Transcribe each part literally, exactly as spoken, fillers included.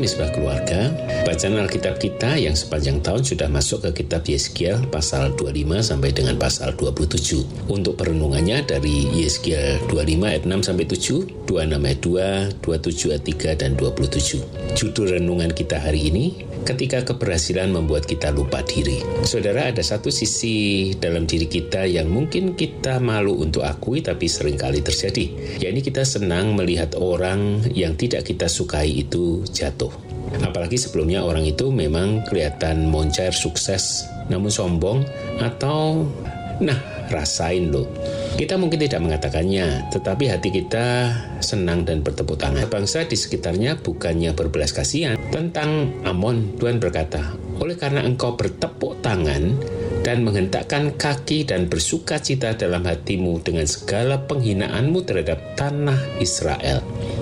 Misbah Keluarga, bacaan Alkitab kita yang sepanjang tahun sudah masuk ke kitab Yeskiel pasal dua puluh lima sampai dengan pasal dua puluh tujuh. Untuk perenungannya dari Yeskiel dua puluh lima ayat enam sampai tujuh, dua puluh enam ayat dua, dua puluh tujuh ayat tiga, dan dua puluh tujuh. Judul renungan kita hari ini, ketika keberhasilan membuat kita lupa diri. Saudara, ada satu sisi dalam diri kita yang mungkin kita malu untuk akui tapi seringkali terjadi, yaitu kita senang melihat orang yang tidak kita sukai itu jatuh. Apalagi sebelumnya orang itu memang kelihatan moncer, sukses, namun sombong, atau nah rasain loh. Kita mungkin tidak mengatakannya, tetapi hati kita senang dan bertepuk tangan. Bangsa di sekitarnya bukannya berbelas kasihan. Tentang Amon, Tuhan berkata, oleh karena engkau bertepuk tangan dan menghentakkan kaki dan bersuka cita dalam hatimu dengan segala penghinaanmu terhadap tanah Israel.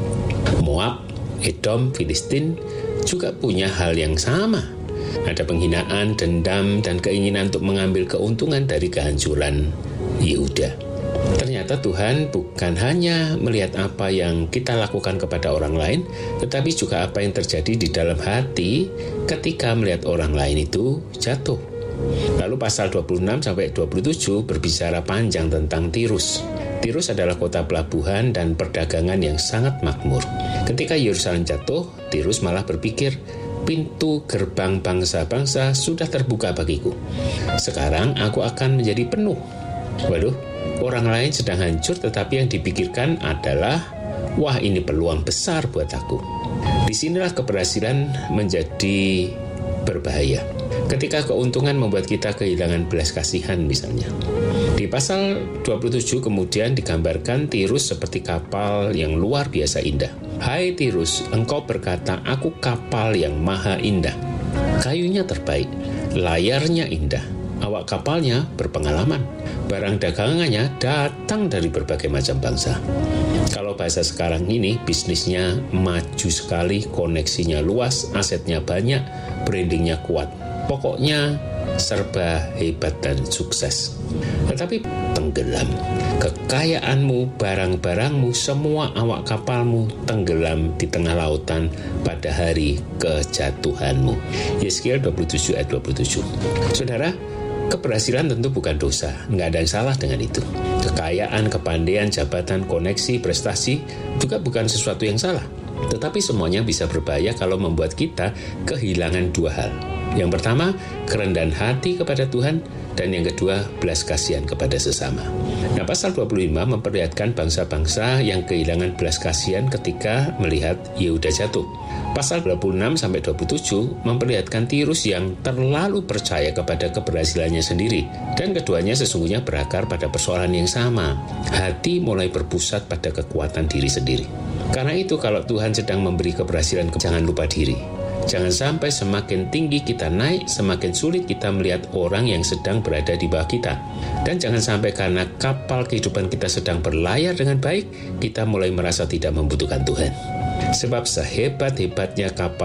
Moab, Edom, Filistin juga punya hal yang sama. Ada penghinaan, dendam, dan keinginan untuk mengambil keuntungan dari kehancuran Yehuda. Ternyata Tuhan bukan hanya melihat apa yang kita lakukan kepada orang lain, tetapi juga apa yang terjadi di dalam hati ketika melihat orang lain itu jatuh. Lalu pasal dua puluh enam sampai dua puluh tujuh berbicara panjang tentang Tirus. Tirus adalah kota pelabuhan dan perdagangan yang sangat makmur. Ketika Yerusalem jatuh, Tirus malah berpikir, pintu gerbang bangsa-bangsa sudah terbuka bagiku. Sekarang aku akan menjadi penuh. Waduh, orang lain sedang hancur, tetapi yang dipikirkan adalah, wah, ini peluang besar buat aku. Disinilah keberhasilan menjadi berbahaya. Ketika keuntungan membuat kita kehilangan belas kasihan misalnya. Di pasal dua puluh tujuh kemudian digambarkan Tirus seperti kapal yang luar biasa indah. Hai Tirus, engkau berkata, aku kapal yang maha indah. Kayunya terbaik, layarnya indah, awak kapalnya berpengalaman, barang dagangannya datang dari berbagai macam bangsa. Kalau bahasa sekarang ini, bisnisnya maju sekali, koneksinya luas, asetnya banyak, brandingnya kuat. Pokoknya serba hebat dan sukses. Tetapi tenggelam. Kekayaanmu, barang-barangmu, semua awak kapalmu tenggelam di tengah lautan pada hari kejatuhanmu. Yeskiel dua puluh tujuh ayat dua puluh tujuh. Saudara, keberhasilan tentu bukan dosa. Nggak ada yang salah dengan itu. Kekayaan, kepandaian, jabatan, koneksi, prestasi juga bukan sesuatu yang salah. Tetapi semuanya bisa berbahaya kalau membuat kita kehilangan dua hal. Yang pertama, kerendahan hati kepada Tuhan, dan yang kedua, belas kasihan kepada sesama. Nah, pasal dua puluh lima memperlihatkan bangsa-bangsa yang kehilangan belas kasihan ketika melihat Yehuda jatuh. Pasal dua puluh enam sampai dua puluh tujuh memperlihatkan Tirus yang terlalu percaya kepada keberhasilannya sendiri, dan keduanya sesungguhnya berakar pada persoalan yang sama. Hati mulai berpusat pada kekuatan diri sendiri. Karena itu, kalau Tuhan sedang memberi keberhasilan, jangan lupa diri. Jangan sampai semakin tinggi kita naik, semakin sulit kita melihat orang yang sedang berada di bawah kita. Dan jangan sampai karena kapal kehidupan kita sedang berlayar dengan baik, kita mulai merasa tidak membutuhkan Tuhan. Sebab sehebat-hebatnya kapal